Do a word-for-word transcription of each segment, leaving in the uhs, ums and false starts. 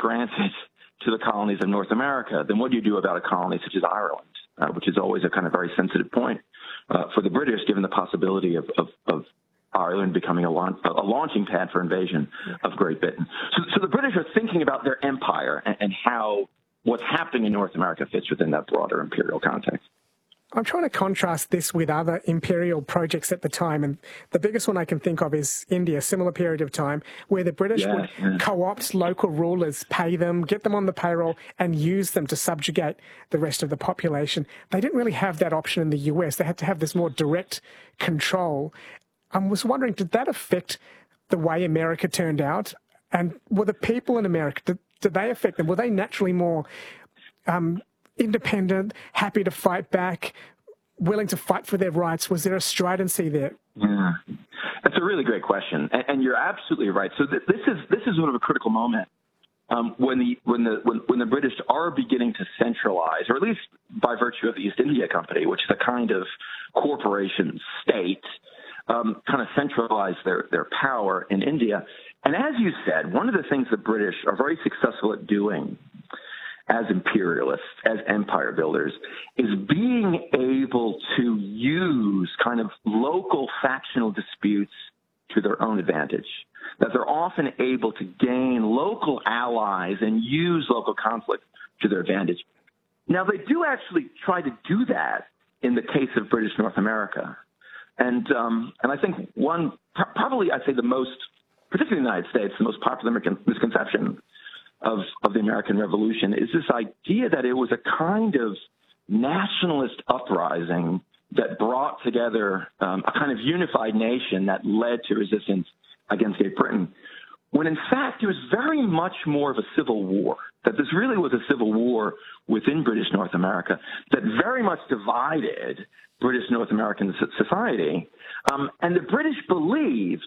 granted to the colonies of North America, then what do you do about a colony such as Ireland, uh, which is always a kind of very sensitive point uh, for the British, given the possibility of, of, of Ireland becoming a, launch, a launching pad for invasion of Great Britain. So, so the British are thinking about their empire and, and how what's happening in North America fits within that broader imperial context. I'm trying to contrast this with other imperial projects at the time, and the biggest one I can think of is India, similar period of time, where the British yeah, would yeah. co-opt local rulers, pay them, get them on the payroll, and use them to subjugate the rest of the population. They didn't really have that option in the U S. They had to have this more direct control. I was wondering, did that affect the way America turned out? And were the people in America, did, did they affect them? Were they naturally more um, independent, happy to fight back, willing to fight for their rights? Was there a stridency there? Yeah, that's a really great question, and, and you're absolutely right. So th- this is this is sort of a critical moment um, when the when the when, when the British are beginning to centralize, or at least by virtue of the East India Company, which is a kind of corporation state, um, kind of centralize their their power in India. And as you said, one of the things the British are very successful at doing as imperialists, as empire builders, is being able to use kind of local factional disputes to their own advantage. That they're often able to gain local allies and use local conflict to their advantage. Now, they do actually try to do that in the case of British North America. And um, and I think one, probably I'd say the most, particularly in the United States, the most popular misconception of, of the American Revolution is this idea that it was a kind of nationalist uprising that brought together um, a kind of unified nation that led to resistance against Great Britain, when in fact it was very much more of a civil war, that this really was a civil war within British North America that very much divided British North American society. Um, and the British believed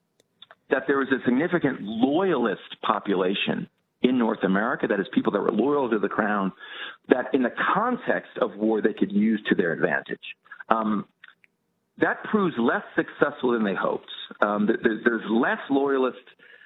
that there was a significant loyalist population in North America, that is, people that were loyal to the crown, that in the context of war they could use to their advantage. Um, that proves less successful than they hoped. Um, there, there's less loyalist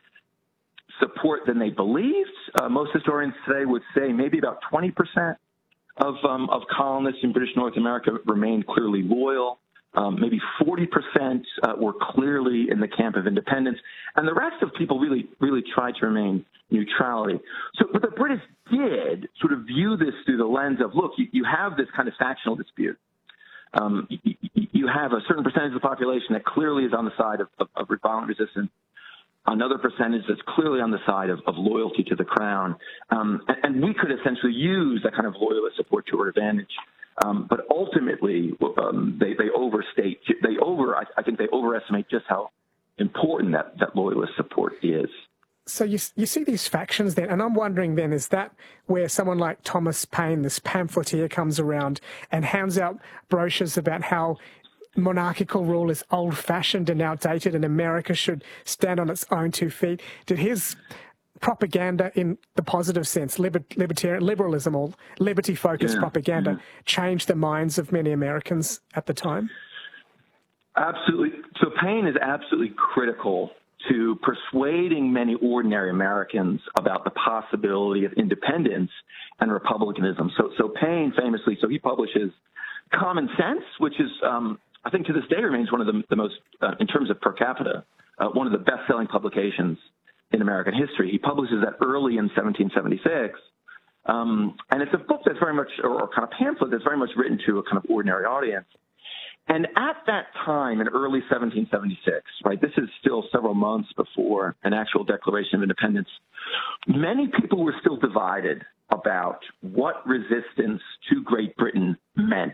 support than they believed. Uh, most historians today would say maybe about twenty percent of, um, of colonists in British North America remained clearly loyal. Um, maybe forty percent uh, were clearly in the camp of independence, and the rest of people really, really tried to remain neutrality. So, but the British did sort of view this through the lens of, look, you, you have this kind of factional dispute. Um, you, you have a certain percentage of the population that clearly is on the side of, of, of violent resistance, another percentage that's clearly on the side of, of loyalty to the crown, um, and, and we could essentially use that kind of loyalist support to our advantage. Um, but ultimately, um, they, they overstate, they over, I, I think they overestimate just how important that, that loyalist support is. So you you see these factions then, and I'm wondering then, is that where someone like Thomas Paine, this pamphleteer, comes around and hands out brochures about how monarchical rule is old-fashioned and outdated and America should stand on its own two feet? Did his propaganda, in the positive sense, liber- libertarian liberalism or liberty-focused yeah, propaganda, yeah. change the minds of many Americans at the time? Absolutely. So Paine is absolutely critical to persuading many ordinary Americans about the possibility of independence and republicanism. So, so Paine famously, so he publishes Common Sense, which is, um, I think to this day remains one of the, the most, uh, in terms of per capita, uh, one of the best-selling publications in American history. He publishes that early in seventeen seventy-six, um, and it's a book that's very much, or, or kind of pamphlet that's very much written to a kind of ordinary audience. And at that time, in early seventeen seventy-six, right, this is still several months before an actual Declaration of Independence, many people were still divided about what resistance to Great Britain meant.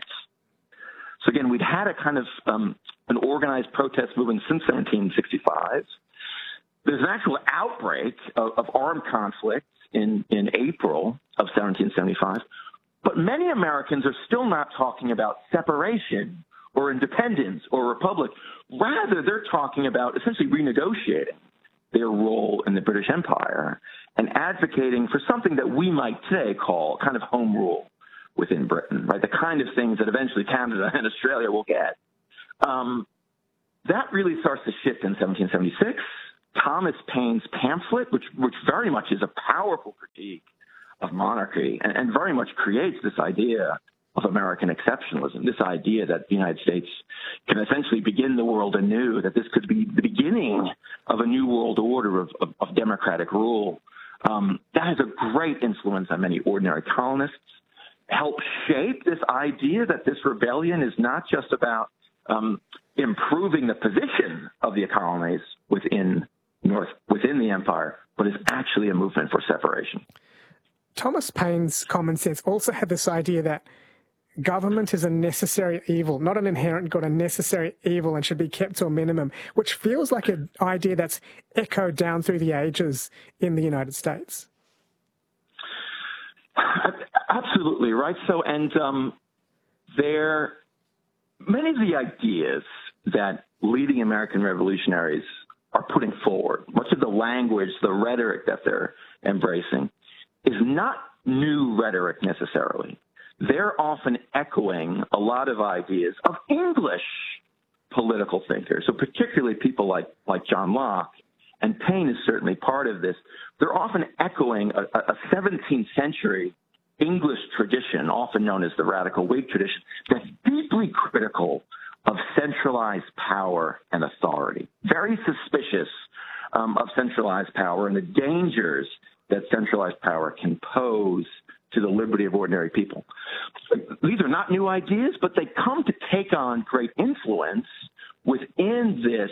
So again, we'd had a kind of um, an organized protest movement since seventeen sixty-five. There's an actual outbreak of, of armed conflict in, in April of seventeen seventy-five, but many Americans are still not talking about separation or independence or republic. Rather, they're talking about essentially renegotiating their role in the British Empire and advocating for something that we might today call kind of home rule within Britain, right? The kind of things that eventually Canada and Australia will get. Um, that really starts to shift in seventeen seventy-six. Thomas Paine's pamphlet, which which very much is a powerful critique of monarchy and, and very much creates this idea of American exceptionalism, this idea that the United States can essentially begin the world anew, that this could be the beginning of a new world order of, of, of democratic rule. Um, that has a great influence on many ordinary colonists, helped shape this idea that this rebellion is not just about um, improving the position of the colonies within North within the empire, but is actually a movement for separation. Thomas Paine's Common Sense also had this idea that government is a necessary evil, not an inherent good, a necessary evil, and should be kept to a minimum, which feels like an idea that's echoed down through the ages in the United States. Absolutely, right? So, and um, there, many of the ideas that leading American revolutionaries are putting forward, much of the language, the rhetoric that they're embracing, is not new rhetoric necessarily. They're often echoing a lot of ideas of English political thinkers, so particularly people like, like John Locke, and Paine is certainly part of this. They're often echoing a, a seventeenth century English tradition, often known as the radical Whig tradition, that's deeply critical of centralized power and authority, very suspicious um, of centralized power and the dangers that centralized power can pose to the liberty of ordinary people. These are not new ideas, but they come to take on great influence within this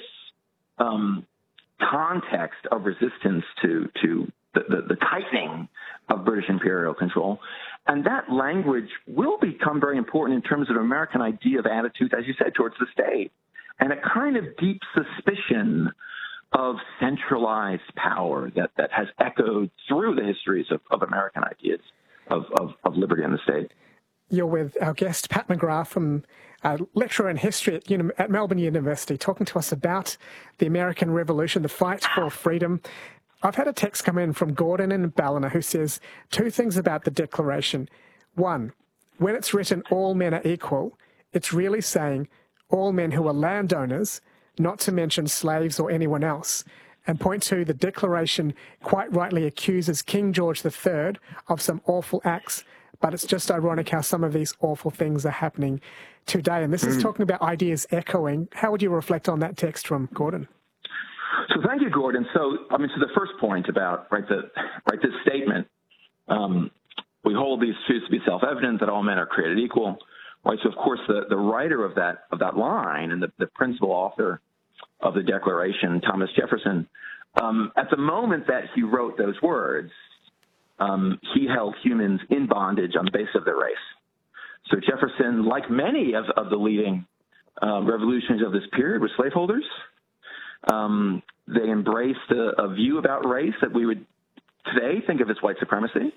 um, context of resistance to, to the, the, the tightening of British imperial control. And that language will become very important in terms of American idea of attitude, as you said, towards the state, and a kind of deep suspicion of centralized power that, that has echoed through the histories of, of American ideas of, of, of liberty and the state. You're with our guest, Pat McGrath, from uh, lecturer in history at, Uni- at Melbourne University, talking to us about the American Revolution, the fight for freedom. I've had a text come in from Gordon in Ballina who says two things about the Declaration. One, when it's written all men are equal, it's really saying all men who are landowners, not to mention slaves or anyone else. And point two, the Declaration quite rightly accuses King George the Third of some awful acts, but it's just ironic how some of these awful things are happening today. And this mm. is talking about ideas echoing. How would you reflect on that text from Gordon? So thank you, Gordon. So, I mean, to the first point about, right, the, right, this statement, um, we hold these truths to be self-evident that all men are created equal, right? So, of course, the, the writer of that, of that line and the, the principal author of the Declaration, Thomas Jefferson, um, at the moment that he wrote those words, um, he held humans in bondage on the basis of their race. So Jefferson, like many of, of the leading uh, revolutions of this period, were slaveholders. Um, they embraced a, a view about race that we would today think of as white supremacy.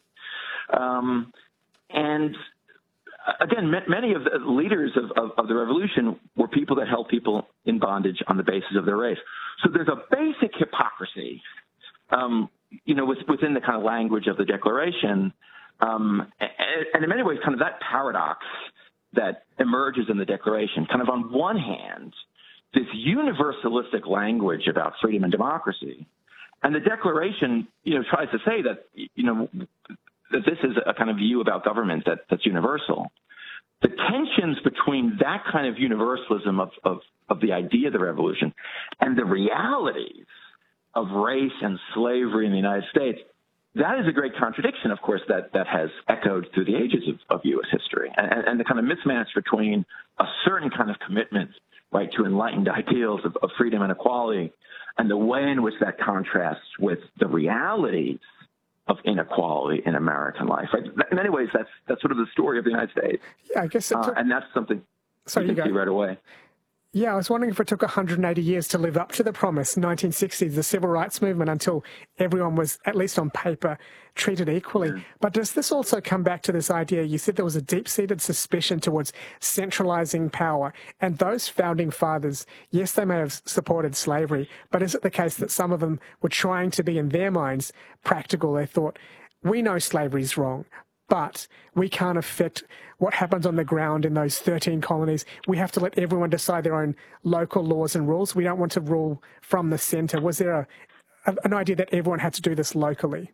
Um, and again, many of the leaders of, of, of the revolution were people that held people in bondage on the basis of their race. So there's a basic hypocrisy, um, you know, with, within the kind of language of the Declaration. Um, and, and in many ways, kind of that paradox that emerges in the Declaration, kind of on one hand, this universalistic language about freedom and democracy. And the Declaration, you know, tries to say that, you know, that this is a kind of view about government that, that's universal. The tensions between that kind of universalism of, of, of the idea of the revolution and the realities of race and slavery in the United States, that is a great contradiction, of course, that, that has echoed through the ages of, of U S history. And, and the kind of mismatch between a certain kind of commitment, right, to enlightened ideals of, of freedom and equality, and the way in which that contrasts with the realities of inequality in American life. Right? In many ways, that's that's sort of the story of the United States. Yeah, I guess, it took, uh, and that's something sorry, you can you see right away. Yeah, I was wondering if it took one hundred eighty years to live up to the promise, nineteen sixties, the civil rights movement, until everyone was, at least on paper, treated equally. Mm. But does this also come back to this idea? You said there was a deep-seated suspicion towards centralizing power. And those founding fathers, yes, they may have supported slavery, but is it the case that some of them were trying to be, in their minds, practical? They thought, we know slavery's wrong, but we can't affect what happens on the ground in those thirteen colonies. We have to let everyone decide their own local laws and rules. We don't want to rule from the centre. Was there a, an idea that everyone had to do this locally?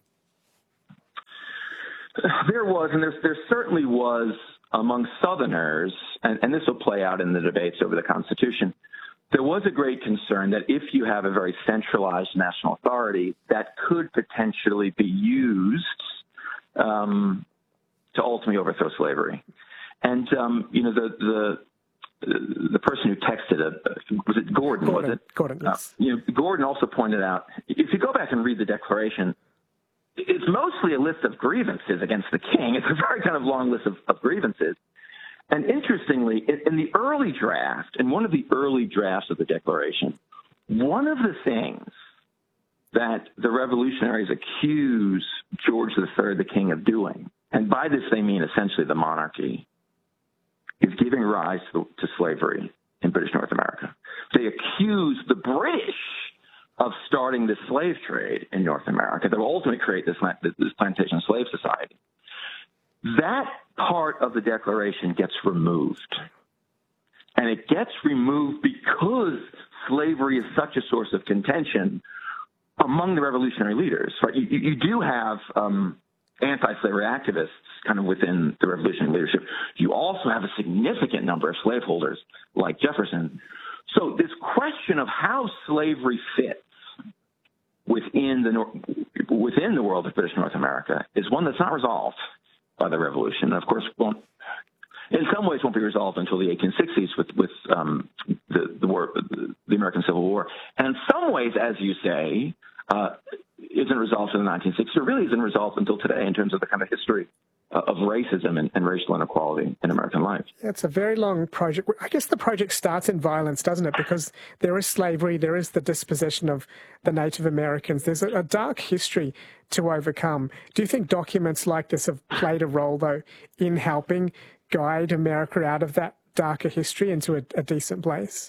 There was, and there, there certainly was among Southerners, and, and this will play out in the debates over the Constitution, there was a great concern that if you have a very centralized national authority, that could potentially be used um, to ultimately overthrow slavery. And, um, you know, the, the the person who texted it, was it Gordon, Gordon was it? Gordon, yes. Uh, you know, Gordon also pointed out, if you go back and read the Declaration, it's mostly a list of grievances against the king. It's a very kind of long list of, of grievances. And interestingly, in, in the early draft, in one of the early drafts of the Declaration, one of the things that the revolutionaries accuse George the Third, the king, of doing, and by this they mean essentially the monarchy, is giving rise to, to slavery in British North America. They accuse the British of starting the slave trade in North America that will ultimately create this, this plantation slave society. That part of the Declaration gets removed. And it gets removed because slavery is such a source of contention among the revolutionary leaders. Right? You, you do have um, anti-slavery activists kind of within the revolutionary leadership. You also have a significant number of slaveholders like Jefferson. So this question of how slavery fits within the within the world of British North America is one that's not resolved by the Revolution. Of course, won't, in some ways won't be resolved until the eighteen sixties with with um, the the war, the American Civil War, and in some ways, as you say, uh, isn't resolved in the nineteen sixties. It really isn't resolved until today in terms of the kind of history uh, of racism and, and racial inequality in American life. Yeah, it's a very long project. I guess the project starts in violence, doesn't it? Because there is slavery, there is the dispossession of the Native Americans. There's a, a dark history to overcome. Do you think documents like this have played a role, though, in helping guide America out of that darker history into a, a decent place?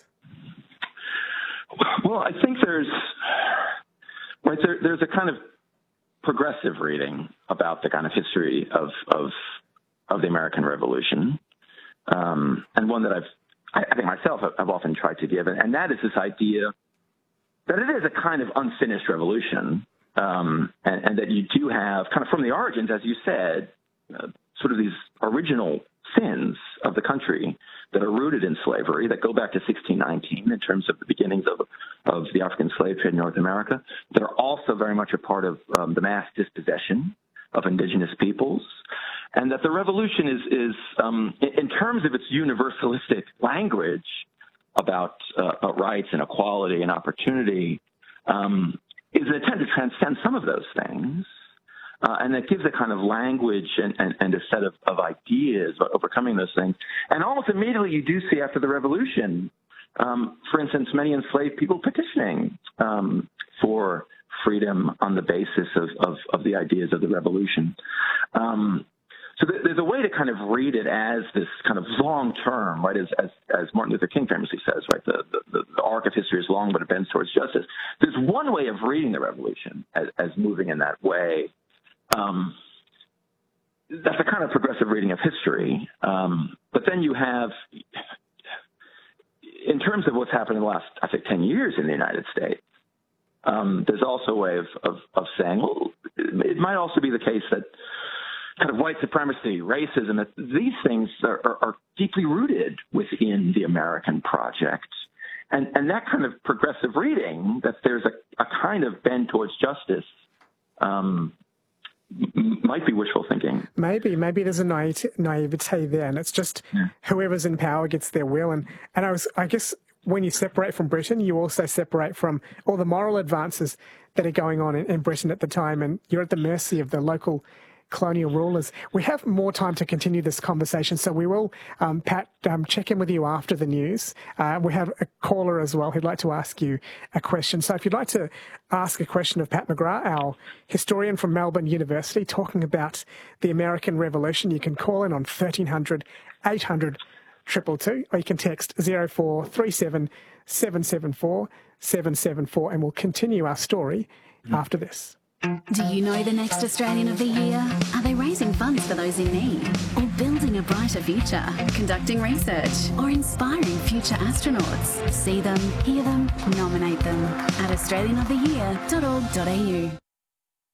Well, I think there's right there, there's a kind of progressive reading about the kind of history of of, of the American Revolution, um, and one that I've I, I think myself I've often tried to give, and that is this idea that it is a kind of unfinished revolution, um, and, and that you do have kind of from the origins, as you said, uh, sort of these original sins of the country that are rooted in slavery that go back to sixteen nineteen in terms of the beginnings of, of the African slave trade in North America, that are also very much a part of um, the mass dispossession of indigenous peoples, and that the revolution is, is um, in, in terms of its universalistic language about uh, rights and equality and opportunity, um, is an attempt to transcend some of those things. Uh, and it gives a kind of language and, and, and a set of, of ideas about overcoming those things. And almost immediately you do see after the revolution, um, for instance, many enslaved people petitioning um, for freedom on the basis of, of, of the ideas of the revolution. Um, so th- there's a way to kind of read it as this kind of long term, right, as, as, as Martin Luther King famously says, right, the, the, the arc of history is long, but it bends towards justice. There's one way of reading the revolution as, as moving in that way. Um, that's a kind of progressive reading of history. Um, but then you have, in terms of what's happened in the last, I think, ten years in the United States, um, there's also a way of, of, of saying, well, it might also be the case that kind of white supremacy, racism, that these things are, are, are deeply rooted within the American project. And, and that kind of progressive reading, that there's a, a kind of bend towards justice, um, might be wishful thinking. Maybe, maybe there's a naivete there, and it's just yeah. whoever's in power gets their will. And, and I was, I guess, when you separate from Britain, you also separate from all the moral advances that are going on in, in Britain at the time, and you're at the mercy of the local colonial rulers. We have more time to continue this conversation, so we will, um, Pat, um, check in with you after the news. Uh, we have a caller as well who'd like to ask you a question. So if you'd like to ask a question of Pat McGrath, our historian from Melbourne University, talking about the American Revolution, you can call in on thirteen hundred, eight hundred, two two two, or you can text zero four three seven, seven seven four, seven seven four, and we'll continue our story mm. after this. Do you know the next Australian of the Year? Are they racing? raising funds for those in need, or building a brighter future, conducting research, or inspiring future astronauts. See them, hear them, nominate them at australian of the year dot org dot a u.